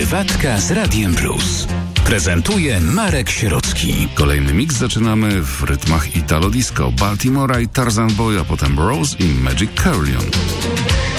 Prywatka z Radiem Plus. Prezentuje Marek Sierocki. Kolejny mix zaczynamy w rytmach Italo Disco, Baltimora i Tarzan Boy, a potem Rose i Magic Carillon.